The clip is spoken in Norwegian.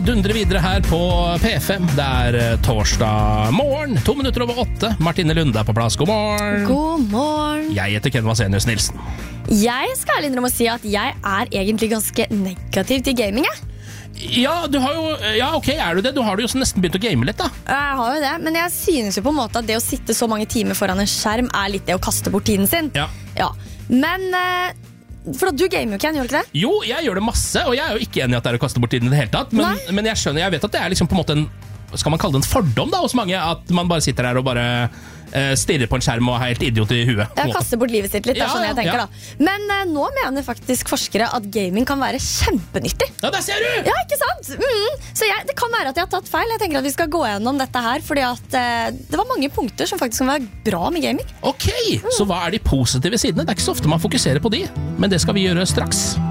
Dundrer videre her på P5. Det er torsdag morgen, 8:02. Martine Lunde er på plass. God morgen. God morgen. Jeg heter Ken Vasenius Nilsen. Jeg skal ærlig innrømme å si at jeg er egentlig ganske negativ til gaming. Ja, ok, er du det? Du har jo nesten begynt å game litt, da. Jeg har jo det, men jeg synes jo på en måte at det å sitte så mange timer foran en skjerm er litt det å kaste bort tiden sin. Ja. Men for at du gamer jo ikke, gjør du ikke det? Jo, jeg gjør det masse, og jeg er jo ikke enig i at det er å kaste bort tiden i det hele tatt. Men jeg vet at det er liksom på en måte skal man kalle det en fordom da, hos mange, at man bare sitter her og bare stirrer på en skjerm og er helt idiot i huet. Jeg kaster bort livet sitt litt, det er sånn jeg tenker da. Men nå mener faktisk forskere at gaming kan være kjempenyttig. Ja, der ser du! Ja, ikke sant? Så det kan være at jeg har tatt feil. Jeg tenker at vi skal gå gjennom dette her, fordi at det var mange punkter som faktisk kan være bra med gaming. Ok, så hva er de positive sidene? Det er ikke så ofte man fokuserer på de, men det skal vi gjøre straks.